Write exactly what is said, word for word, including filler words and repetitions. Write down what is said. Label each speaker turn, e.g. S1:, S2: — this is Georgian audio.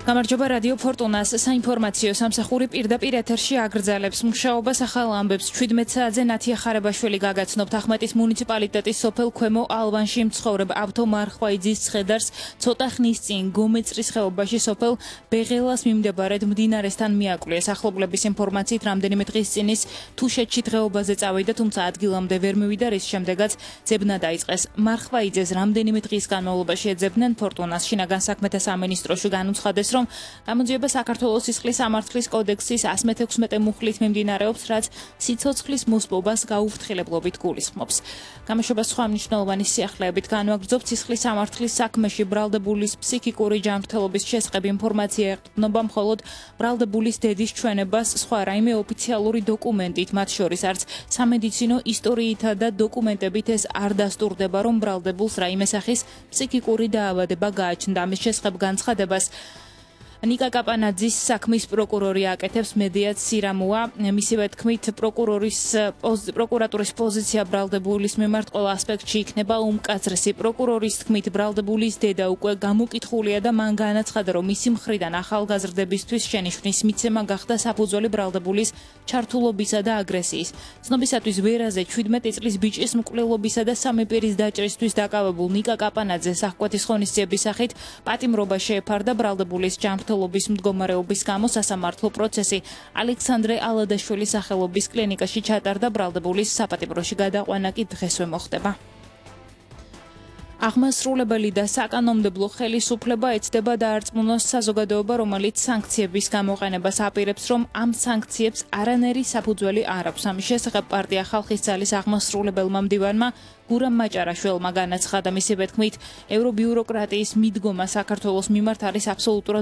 S1: გამარჯობა რადიო ფორტუნას საინფორმაციო სამსახური პირდაპირ ეთერში აგრძელებს მუშაობას ახალ ამბებს ჩვიდმეტ საათზე ნათია ხარებაშვილი გაგაცნობთ ახმეტის მუნიციპალიტეტის სოფელ ქვემო ალვანში მცხოვრებ ავთო მარხვაიძის ცხედარს ცოტა ხნის წინ გომეწრის ხეობაში სოფელ ბეღელას მიმდებარედ მდინარესთან მიაკვლეს ახლობლების ინფორმაციით რამდენიმე დღის წინ ის თუშეთში დღეობაზე წავიდა თუმცა ადგილამდე ვერ მივიდა რის შემდეგაც ძებნა დაიწყეს მარხვაიძეს რამდენიმე დღის განმავლობაში ეძებდნენ ფორტუნას შინაგან საქმეთა სამინისტროში განუცხადეს რომ გამოძიება საქართველოს სისხლის სამართლის კოდექსის one sixty-six მუხლით მიმდინარეობს, რაც სიცოცხლის მოსპობას გაუფრთხილებლობით გულისხმობს. Გამოშვებას სხვა მნიშვნელოვანი სიახლეებით განვაგრძობთ სისხლის სამართლის საქმეში ბრალდებულის ფსიქიკური ჯანმრთელობის შესახებ ინფორმაცია ეყრდნობა მხოლოდ ბრალდებულის დედის ჩვენებას სხვა რაიმე ოფიციალური დოკუმენტით, მათ შორის არც სამედიცინო ისტორიითა და დოკუმენტებით ეს არ დასტურდება, რომ ბრალდებულს რაიმე სახის ფსიქიკური დაავადება გააჩნდა. ამის შესახებ განცხადებას ნიკა კაპანაძის საქმის პროკურორი აკეთებს მედიაც სირამუა მისივე თქმით პროკურორის პროკურატურის პოზიცია ბრალდებულის მიმართ ყველა ასპექტში იქნება უმკაცრესი პროკურორის თქმით ბრალდებულის დედა უკვე გამოკითხულია და მან განაცხადა რომ მისი მხრიდან ახალგაზრდებისთვის შენიშვნის მიცემა გახდა საფუძველი ბრალდებულის ჩართულობისა და აგრესიის ცნობისათვის ვერაზე ჩვიდმეტი წლის ბიჭის მკვლელობისა და სამი პირის დაჭრისთვის დაკავებულ ნიკა კაპანაძეს აღკვეთის ღონისძიების სახით პატიმრობა შეეფარდა ბრალდებულის ჯანმრთელობის ლობის მდგომარეობის გამო სასამართლო პროცესი ალექსანდრე ალადაშვილის სახელობის კლინიკაში ჩატარდა ბრალდებულის საპატიმროში გადაყვანა კი დღესვე მოხდება. აღმასრულებელი და საკანონმდებლო ხელისუფლება ეცდება დაარწმუნოს საზოგადოება, რომელიც სანქციების გამოყენებას აპირებს, რომ ამ სანქციებს არანაირი საფუძველი არ აქვს. ამის შესახებ პარტია ხალხის ძალის აღმასრულებელმა მდივანმა გურამ მაჭარაშვილმა განაცხადა მისივე თქმით ევრობიუროკრატიის მიდგომა საქართველოს მიმართ არის აბსოლუტურად